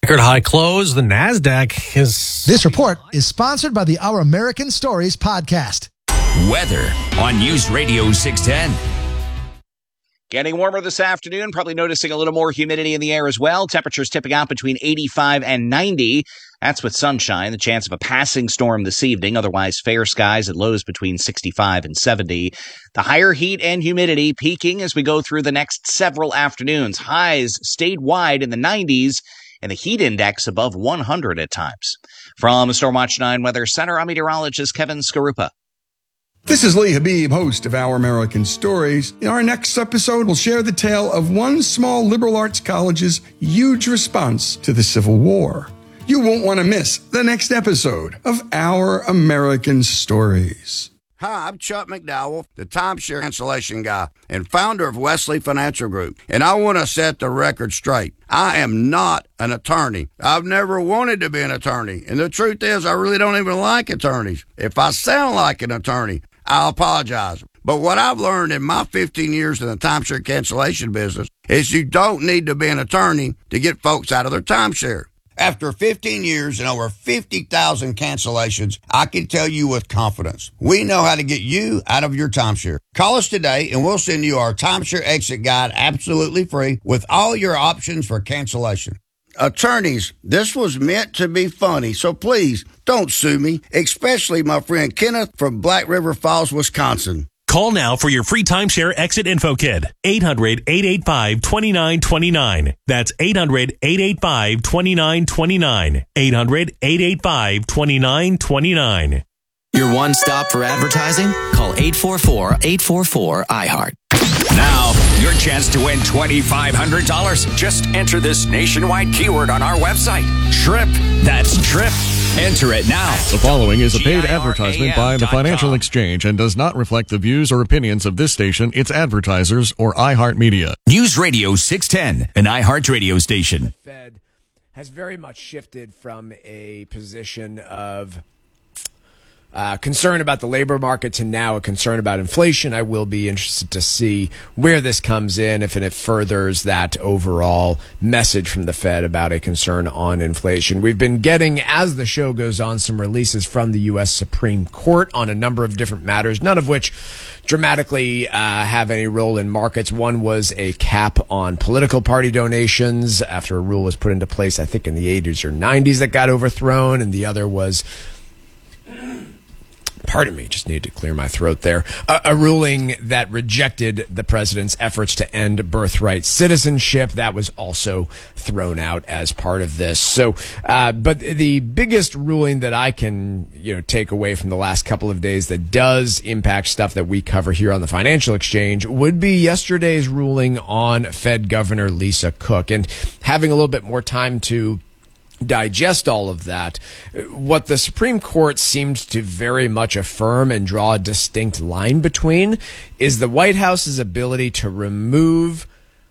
Record high close. The NASDAQ is... This report is sponsored by the Our American Stories podcast. Weather on News Radio 610. Getting warmer this afternoon, probably noticing a little more humidity in the air as well. Temperatures tipping out between 85 and 90. That's with sunshine, the chance of a passing storm this evening. Otherwise, fair skies at lows between 65 and 70. The higher heat and humidity peaking as we go through the next several afternoons. Highs stayed wide in the 90s and the heat index above 100 at times. From the Stormwatch 9 Weather Center, I'm meteorologist Kevin Skarupa. This is Lee Habib, host of Our American Stories. In our next episode, we'll share the tale of one small liberal arts college's huge response to the Civil War. You won't want to miss the next episode of Our American Stories. Hi, I'm Chuck McDowell, the timeshare cancellation guy and founder of Wesley Financial Group. And I want to set the record straight. I am not an attorney. I've never wanted to be an attorney. And the truth is, I really don't even like attorneys. If I sound like an attorney, I apologize. But what I've learned in my 15 years in the timeshare cancellation business is you don't need to be an attorney to get folks out of their timeshare. After 15 years and over 50,000 cancellations, I can tell you with confidence, we know how to get you out of your timeshare. Call us today and we'll send you our timeshare exit guide absolutely free with all your options for cancellation. Attorneys, this was meant to be funny, so please don't sue me, especially my friend Kenneth from Black River Falls, Wisconsin. Call now for your free timeshare exit info kit. 800-885-2929. That's 800-885-2929. 800-885-2929. Your one stop for advertising? Call 844-844-IHEART. Now, your chance to win $2,500. Just enter this nationwide keyword on our website. TRIP. That's TRIP. Enter it now. The following is a paid advertisement by the Financial Exchange and does not reflect the views or opinions of this station, its advertisers, or iHeartMedia. News Radio 610, an iHeart radio station. The Fed has very much shifted from a position of concern about the labor market to now a concern about inflation. I will be interested to see where this comes in, if it furthers that overall message from the Fed about a concern on inflation. We've been getting, as the show goes on, some releases from the U.S. Supreme Court on a number of different matters, none of which dramatically have any role in markets. One was a cap on political party donations after a rule was put into place, I think in the 80s or 90s, that got overthrown, and the other was... Pardon me, just needed to clear my throat there. A ruling that rejected the president's efforts to end birthright citizenship. That was also thrown out as part of this. So, but the biggest ruling that I can, take away from the last couple of days that does impact stuff that we cover here on the Financial Exchange would be yesterday's ruling on Fed Governor Lisa Cook. And having a little bit more time to digest all of that, what the Supreme Court seemed to very much affirm and draw a distinct line between is the White House's ability to remove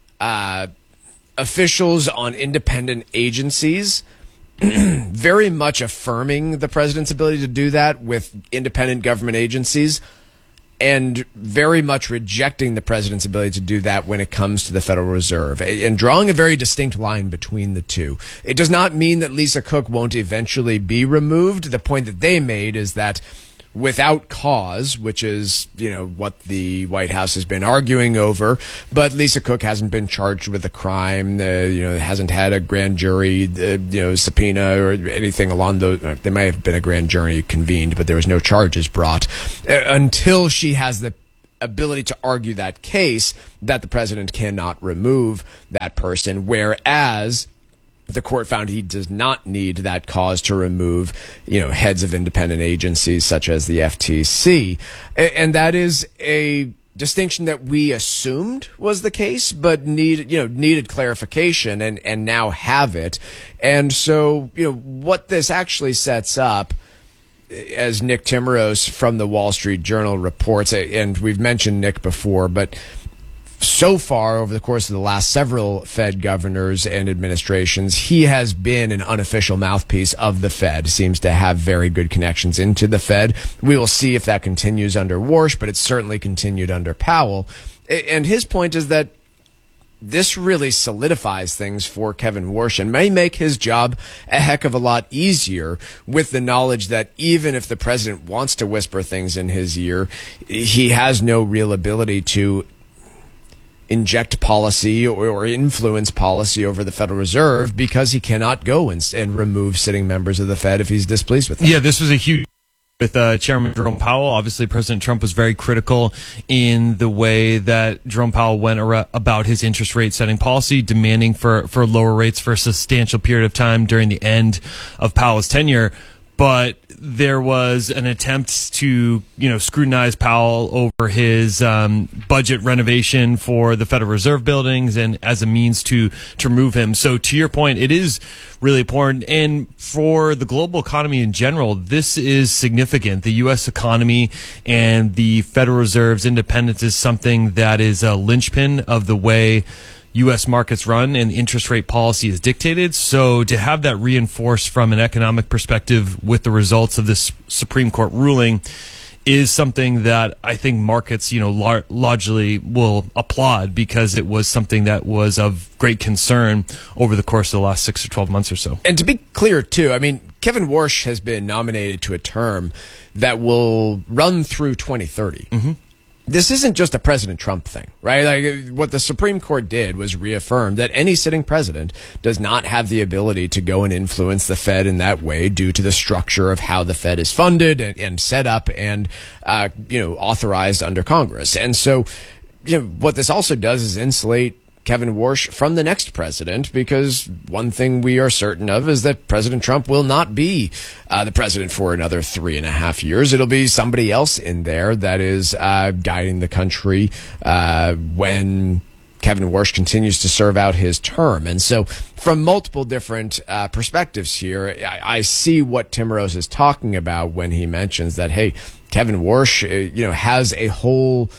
officials on independent agencies, very much affirming the president's ability to do that with independent government agencies, and very much rejecting the president's ability to do that when it comes to the Federal Reserve, and drawing a very distinct line between the two. It does not mean that Lisa Cook won't eventually be removed. The point that they made is that without cause, which is, what the White House has been arguing over, but Lisa Cook hasn't been charged with a crime, hasn't had a grand jury, subpoena or anything along those. There may have been a grand jury convened, but there was no charges brought until she has the ability to argue that case that the president cannot remove that person, whereas the court found he does not need that cause to remove, heads of independent agencies such as the FTC. And that is a distinction that we assumed was the case, but needed clarification and now have it. And so, what this actually sets up, as Nick Timiraos from the Wall Street Journal reports, and we've mentioned Nick before, but so far, over the course of the last several Fed governors and administrations, he has been an unofficial mouthpiece of the Fed, seems to have very good connections into the Fed. We will see if that continues under Warsh, but it's certainly continued under Powell. And his point is that this really solidifies things for Kevin Warsh and may make his job a heck of a lot easier with the knowledge that even if the president wants to whisper things in his ear, he has no real ability to inject policy or influence policy over the Federal Reserve because he cannot go and remove sitting members of the Fed if he's displeased with them. Yeah, this was a huge with Chairman Jerome Powell. Obviously, President Trump was very critical in the way that Jerome Powell went about his interest rate setting policy, demanding for lower rates for a substantial period of time during the end of Powell's tenure. But there was an attempt to, scrutinize Powell over his budget renovation for the Federal Reserve buildings and as a means to remove him. So to your point, it is really important. And for the global economy in general, this is significant. The U.S. economy and the Federal Reserve's independence is something that is a linchpin of the way U.S. markets run and interest rate policy is dictated. So to have that reinforced from an economic perspective with the results of this Supreme Court ruling is something that I think markets, largely will applaud because it was something that was of great concern over the course of the last 6 or 12 months or so. And to be clear, too, Kevin Warsh has been nominated to a term that will run through 2030. Mm-hmm. This isn't just a President Trump thing, right? Like what the Supreme Court did was reaffirm that any sitting president does not have the ability to go and influence the Fed in that way due to the structure of how the Fed is funded and set up and, authorized under Congress. And so, what this also does is insulate Kevin Warsh from the next president, because one thing we are certain of is that President Trump will not be the president for another 3.5 years. It'll be somebody else in there that is guiding the country when Kevin Warsh continues to serve out his term. And so from multiple different perspectives here, I see what Tim Rose is talking about when he mentions that, hey, Kevin Warsh, has a whole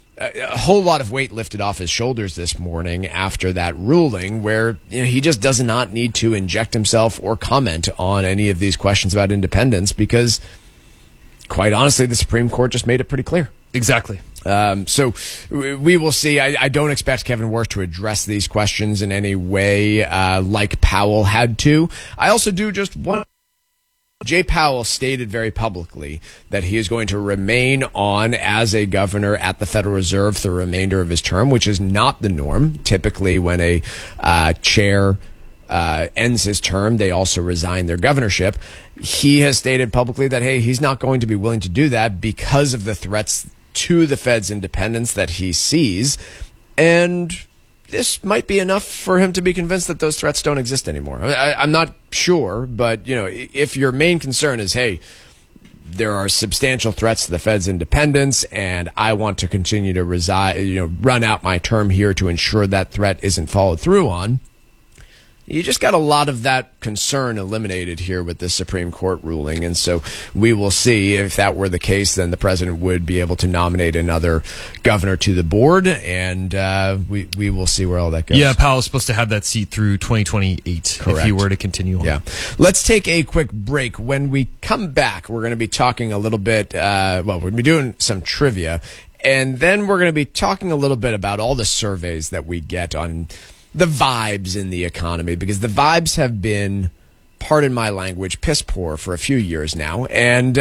lot of weight lifted off his shoulders this morning after that ruling where he just does not need to inject himself or comment on any of these questions about independence because, quite honestly, the Supreme Court just made it pretty clear. Exactly. So we will see. I don't expect Kevin Warsh to address these questions in any way like Powell had to. I also do just want Jay Powell stated very publicly that he is going to remain on as a governor at the Federal Reserve for the remainder of his term, which is not the norm. Typically, when a chair ends his term, they also resign their governorship. He has stated publicly that, hey, he's not going to be willing to do that because of the threats to the Fed's independence that he sees. And this might be enough for him to be convinced that those threats don't exist anymore. I'm not sure, but if your main concern is, hey, there are substantial threats to the Fed's independence, and I want to continue to run out my term here to ensure that threat isn't followed through on, you just got a lot of that concern eliminated here with this Supreme Court ruling. And so we will see if that were the case, then the president would be able to nominate another governor to the board. And we will see where all that goes. Yeah, Powell's supposed to have that seat through 2028 Correct. If he were to continue on. Yeah. Let's take a quick break. When we come back, we're going to be talking a little bit, we're going to be doing some trivia. And then we're going to be talking a little bit about all the surveys that we get on the vibes in the economy, because the vibes have been, pardon my language, piss poor for a few years now. And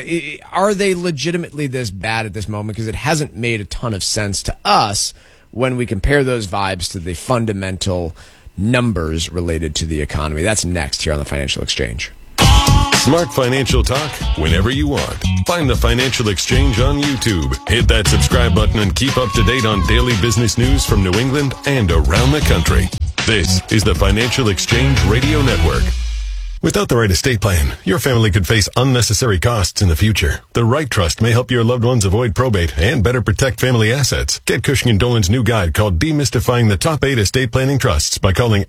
are they legitimately this bad at this moment? Because it hasn't made a ton of sense to us when we compare those vibes to the fundamental numbers related to the economy. That's next here on the Financial Exchange. Smart financial talk whenever you want. Find the Financial Exchange on YouTube. Hit that subscribe button and keep up to date on daily business news from New England and around the country. This is the Financial Exchange Radio Network. Without the right estate plan, your family could face unnecessary costs in the future. The right trust may help your loved ones avoid probate and better protect family assets. Get Cushing & Dolan's new guide called Demystifying the Top 8 Estate Planning Trusts by calling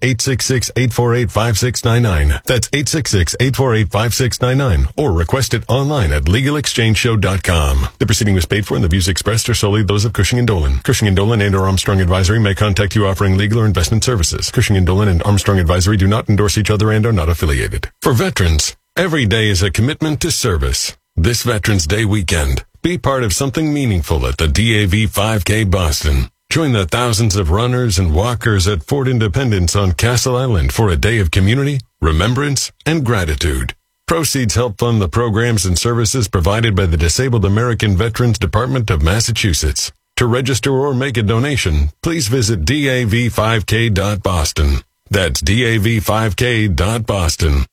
866-848-5699. That's 866-848-5699. Or request it online at LegalExchangeShow.com. The proceeding was paid for and the views expressed are solely those of Cushing & Dolan. Cushing & Dolan and or Armstrong Advisory may contact you offering legal or investment services. Cushing & Dolan and Armstrong Advisory do not endorse each other and are not affiliated. For veterans, every day is a commitment to service. This Veterans Day weekend, be part of something meaningful at the DAV 5K Boston. Join the thousands of runners and walkers at Fort Independence on Castle Island for a day of community, remembrance, and gratitude. Proceeds help fund the programs and services provided by the Disabled American Veterans Department of Massachusetts. To register or make a donation, please visit dav5k.boston. That's dav5k.boston.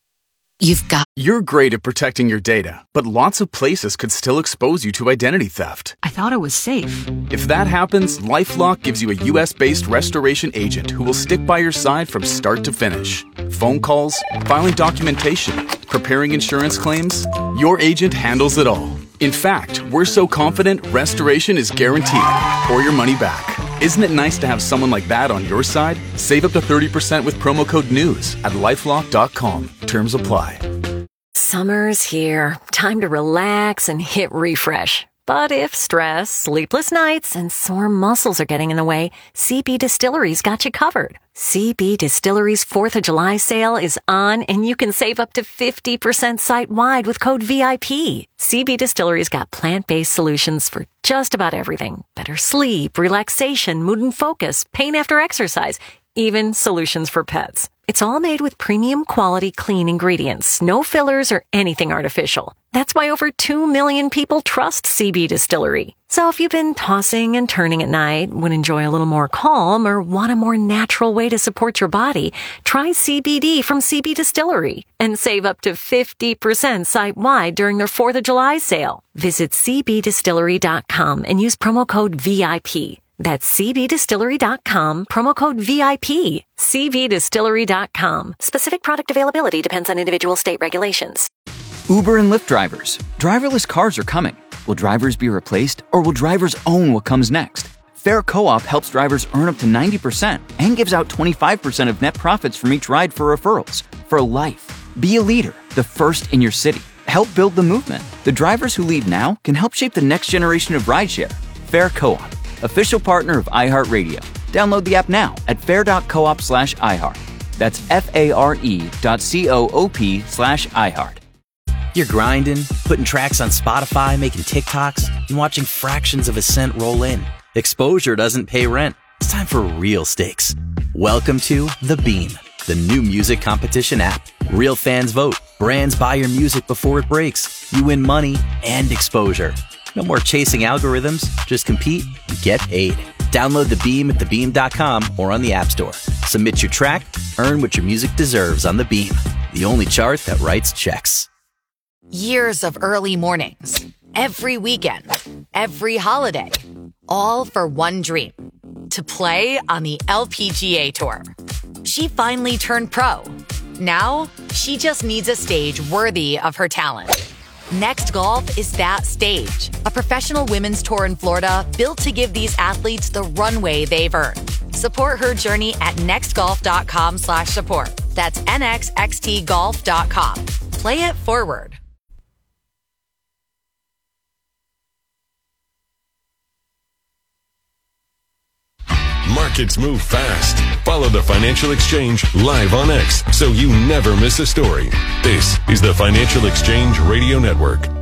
You're great at protecting your data, but lots of places could still expose you to identity theft. I thought it was safe. If that happens, LifeLock gives you a U.S.-based restoration agent who will stick by your side from start to finish. Phone calls, filing documentation, preparing insurance claims, your agent handles it all. In fact, we're so confident restoration is guaranteed or your money back. Isn't it nice to have someone like that on your side? Save up to 30% with promo code NEWS at LifeLock.com. Terms apply. Summer's here. Time to relax and hit refresh. But if stress, sleepless nights, and sore muscles are getting in the way, CB Distillery's got you covered. CB Distillery's 4th of July sale is on, and you can save up to 50% site-wide with code VIP. CB Distillery's got plant-based solutions for just about everything. Better sleep, relaxation, mood and focus, pain after exercise, even solutions for pets. It's all made with premium quality clean ingredients, no fillers or anything artificial. That's why over 2 million people trust CB Distillery. So if you've been tossing and turning at night, would enjoy a little more calm, or want a more natural way to support your body, try CBD from CB Distillery and save up to 50% site-wide during their 4th of July sale. Visit cbdistillery.com and use promo code VIP. That's cbdistillery.com, promo code VIP. cbdistillery.com. Specific product availability depends on individual state regulations. Uber and Lyft drivers. Driverless cars are coming. Will drivers be replaced, or will drivers own what comes next? Fair Co-op helps drivers earn up to 90% and gives out 25% of net profits from each ride for referrals. For life. Be a leader, the first in your city. Help build the movement. The drivers who lead now can help shape the next generation of rideshare. Fair Co-op. Official partner of iHeartRadio. Download the app now at fair.coop/iHeart. That's FARE.coop/iHeart. You're grinding, putting tracks on Spotify, making TikToks, and watching fractions of a cent roll in. Exposure doesn't pay rent. It's time for real stakes. Welcome to The Beam, the new music competition app. Real fans vote. Brands buy your music before it breaks. You win money and exposure. No more chasing algorithms. Just compete and get paid. Download The Beam at thebeam.com or on the App Store. Submit your track, earn what your music deserves on The Beam, the only chart that writes checks. Years of early mornings, every weekend, every holiday, all for one dream, to play on the LPGA Tour. She finally turned pro. Now, she just needs a stage worthy of her talent. Next Golf is that stage, a professional women's tour in Florida built to give these athletes the runway they've earned. Support her journey at nextgolf.com/support. That's nxxtgolf.com. Play it forward. Markets move fast. Follow the Financial Exchange live on X so you never miss a story. This is the Financial Exchange Radio Network.